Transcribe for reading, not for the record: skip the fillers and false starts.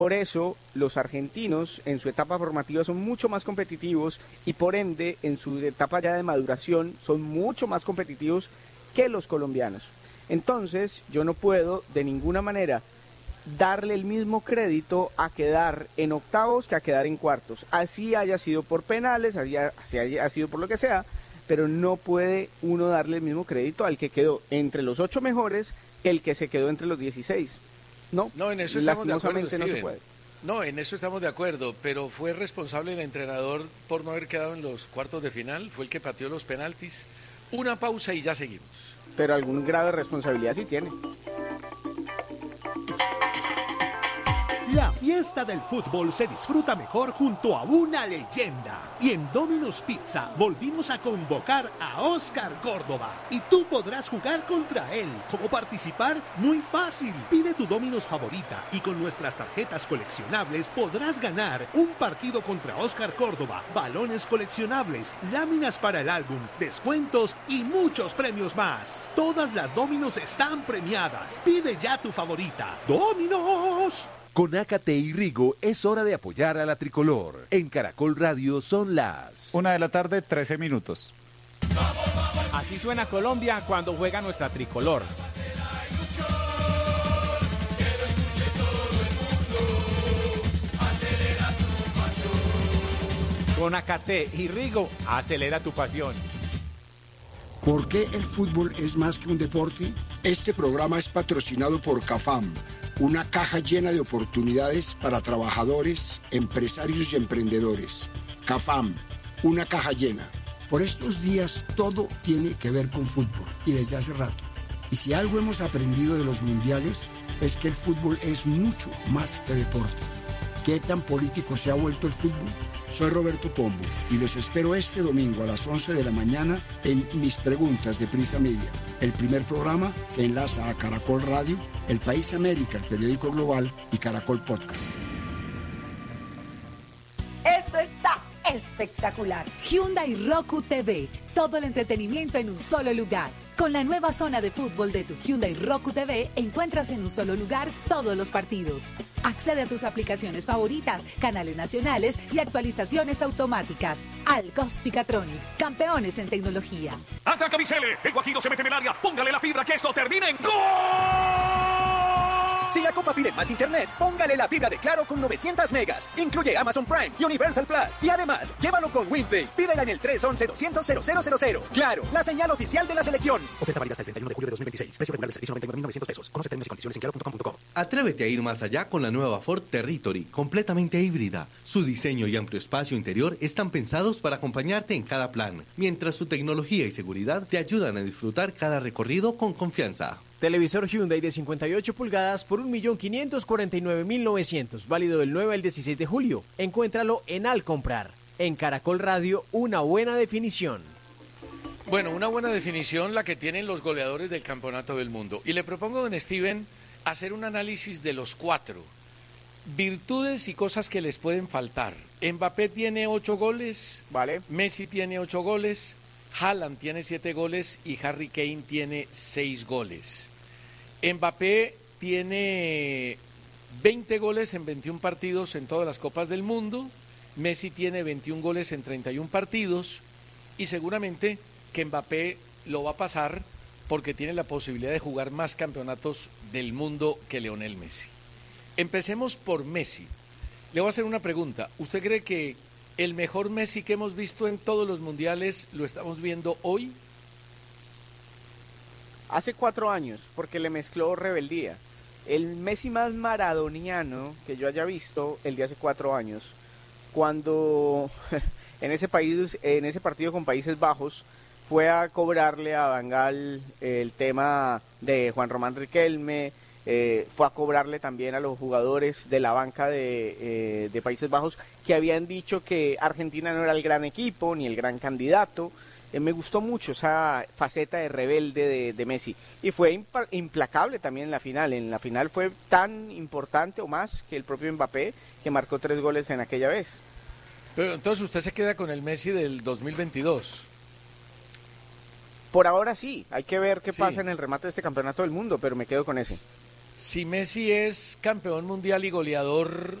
Por eso los argentinos en su etapa formativa son mucho más competitivos y por ende en su etapa ya de maduración son mucho más competitivos que los colombianos. Entonces yo no puedo de ninguna manera darle el mismo crédito a quedar en octavos que a quedar en cuartos. Así haya sido por penales, así haya sido por lo que sea, pero no puede uno darle el mismo crédito al que quedó entre los 8 mejores que el que se quedó entre los 16. No, en eso estamos de acuerdo, no se puede. No, en eso estamos de acuerdo, pero ¿fue responsable el entrenador por no haber quedado en los cuartos de final? ¿Fue el que pateó los penaltis? Una pausa y ya seguimos. Pero algún grado de responsabilidad sí tiene. La fiesta del fútbol se disfruta mejor junto a una leyenda. Y en Domino's Pizza volvimos a convocar a Oscar Córdoba. Y tú podrás jugar contra él. ¿Cómo participar? Muy fácil. Pide tu Domino's favorita y con nuestras tarjetas coleccionables podrás ganar un partido contra Oscar Córdoba, balones coleccionables, láminas para el álbum, descuentos y muchos premios más. Todas las Domino's están premiadas. Pide ya tu favorita. ¡Domino's! Con Ácate y Rigo es hora de apoyar a la tricolor. En Caracol Radio son las 1:13 p.m. Así suena Colombia cuando juega nuestra tricolor. Con Ácate y Rigo, acelera tu pasión. ¿Por qué el fútbol es más que un deporte? Este programa es patrocinado por CAFAM, una caja llena de oportunidades para trabajadores, empresarios y emprendedores. CAFAM, una caja llena. Por estos días todo tiene que ver con fútbol y desde hace rato. Y si algo hemos aprendido de los mundiales es que el fútbol es mucho más que deporte. ¿Qué tan político se ha vuelto el fútbol? Soy Roberto Pombo y los espero este domingo a las 11 de la mañana en Mis Preguntas de Prisa Media, el primer programa que enlaza a Caracol Radio, El País América, el periódico global y Caracol Podcast. Esto está espectacular. Hyundai Roku TV, todo el entretenimiento en un solo lugar. Con la nueva zona de fútbol de tu Hyundai Roku TV, encuentras en un solo lugar todos los partidos. Accede a tus aplicaciones favoritas, canales nacionales y actualizaciones automáticas. Alcos Ficatronics, campeones en tecnología. ¡Ataca Micele! El Guajiro se mete en el área. Póngale la fibra que esto termine en ¡gol! Si la Copa pide más internet, póngale la fibra de Claro con 900 megas. Incluye Amazon Prime y Universal Plus. Y además, llévalo con WinPay. Pídela en el 311-200-0000. Claro, la señal oficial de la selección. Oferta válida hasta el 31 de julio de 2026. Precio regular del servicio $99,900. Conoce términos y condiciones en claro.com.co. Atrévete a ir más allá con la nueva Ford Territory, completamente híbrida. Su diseño y amplio espacio interior están pensados para acompañarte en cada plan, mientras su tecnología y seguridad te ayudan a disfrutar cada recorrido con confianza. Televisor Hyundai de 58 pulgadas por 1.549.900, válido del 9 al 16 de julio. Encuéntralo en Al Comprar. En Caracol Radio, una buena definición. Bueno, una buena definición la que tienen los goleadores del Campeonato del Mundo. Y le propongo, don Steven, hacer un análisis de los 4. Virtudes y cosas que les pueden faltar. Mbappé tiene 8 goles, vale. Messi tiene 8 goles, Haaland tiene 7 goles y Harry Kane tiene 6 goles. Mbappé tiene 20 goles en 21 partidos en todas las Copas del Mundo, Messi tiene 21 goles en 31 partidos y seguramente que Mbappé lo va a pasar porque tiene la posibilidad de jugar más campeonatos del mundo que Lionel Messi. Empecemos por Messi. Le voy a hacer una pregunta. ¿Usted cree que el mejor Messi que hemos visto en todos los mundiales lo estamos viendo hoy? Hace 4 años, porque le mezcló rebeldía. El Messi más maradoniano que yo haya visto, el de hace 4 años, cuando en ese partido con Países Bajos, fue a cobrarle a Van Gaal el tema de Juan Román Riquelme, fue a cobrarle también a los jugadores de la banca de Países Bajos que habían dicho que Argentina no era el gran equipo ni el gran candidato. Me gustó mucho esa faceta de rebelde de Messi y fue implacable también en la final. En la final fue tan importante o más que el propio Mbappé, que marcó 3 goles en aquella vez. Pero entonces usted se queda con el Messi del 2022. Por ahora sí, hay que ver qué pasa en el remate de este campeonato del mundo, pero me quedo con ese. Si Messi es campeón mundial y goleador